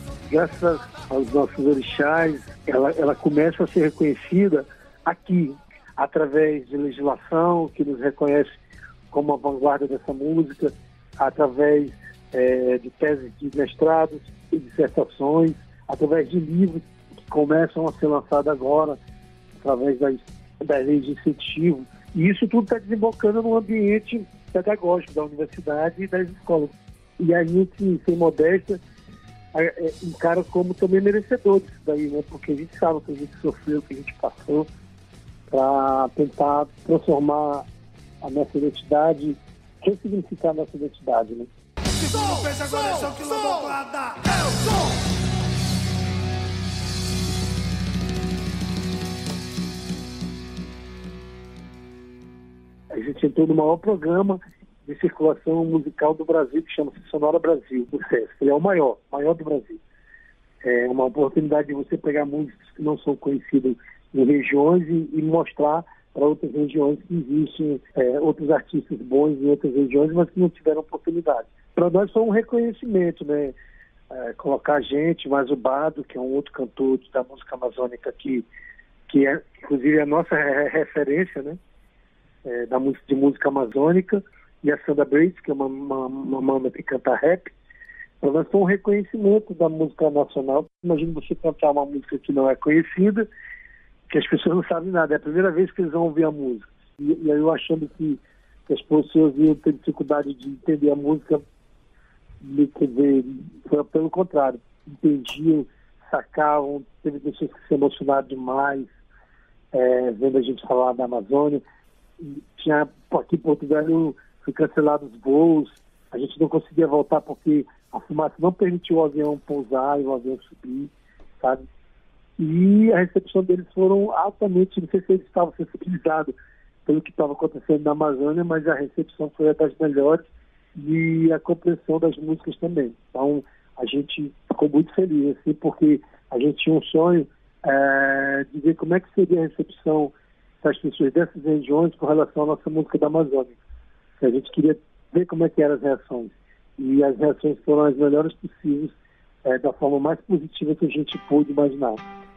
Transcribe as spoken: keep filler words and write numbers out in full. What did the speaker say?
graças aos nossos orixás, ela, ela começa a ser reconhecida aqui, através de legislação que nos reconhece como a vanguarda dessa música, através é, de teses de mestrados e dissertações, através de livros que começam a ser lançados agora, através das, das leis de incentivo. E isso tudo está desembocando no ambiente pedagógico da universidade e das escolas. E a gente, sem modéstia, é, encara como também merecedor disso daí, né? Porque a gente sabe o que a gente sofreu, o que a gente passou, para tentar transformar a nossa identidade, ressignificar a nossa identidade, né? A gente entrou no maior programa de circulação musical do Brasil, que chama-se Sonora Brasil, do SESC. Ele é o maior, maior do Brasil. É uma oportunidade de você pegar músicas que não são conhecidas em regiões e, e mostrar para outras regiões que existem é, outros artistas bons em outras regiões, mas que não tiveram oportunidade. Para nós foi um reconhecimento, né? É, colocar a gente, mais o Bado, que é um outro cantor da música amazônica aqui, que é, inclusive, a nossa referência, né? É, da música, de música amazônica, e a Sandra Brady, que é uma, uma, uma mama que canta rap. Para nós foi um reconhecimento da música nacional. Imagina você cantar uma música que não é conhecida, que as pessoas não sabem nada, é a primeira vez que eles vão ouvir a música. E, e aí eu achando que, que as pessoas iam ter dificuldade de entender a música, quer dizer, foi pelo contrário, entendiam, sacavam, teve pessoas que se emocionaram demais, é, vendo a gente falar da Amazônia. E tinha, aqui em Porto Velho, foi cancelado os voos, a gente não conseguia voltar porque a fumaça não permitiu o avião pousar e o avião subir, sabe? E a recepção deles foram altamente, não sei se eles estavam sensibilizados pelo que estava acontecendo na Amazônia, mas a recepção foi a das melhores e a compreensão das músicas também. Então, a gente ficou muito feliz, assim, porque a gente tinha um sonho é, de ver como é que seria a recepção das pessoas dessas regiões com relação à nossa música da Amazônia. A gente queria ver como é que eram as reações. E as reações foram as melhores possíveis, é, da forma mais positiva que a gente pôde imaginar.